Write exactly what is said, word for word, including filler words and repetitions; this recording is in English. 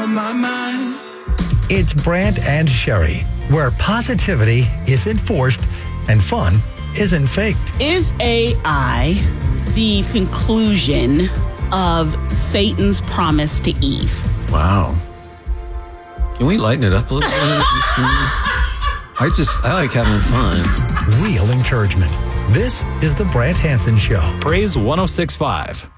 on my mind. It's Brant and Sherry, where positivity isn't forced and fun isn't faked. Is A I the conclusion of Satan's promise to Eve? Wow. Can we lighten it up a little bit? I just, I like having fun. Real encouragement. This is the Brant Hansen Show. Praise one oh six point five.